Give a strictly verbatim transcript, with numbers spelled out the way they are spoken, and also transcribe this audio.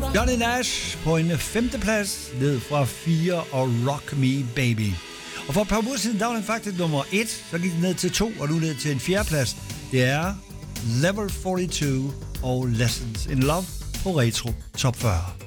Johnny Nash på en femteplads, ned fra fire og Rock Me Baby. Og for et par uger siden, der var den faktisk nummer et, så gik den ned til to, og nu ned til en fjerdeplads. Det er Level fireogfyrre og Lessons in Love på Retro Top fyrre.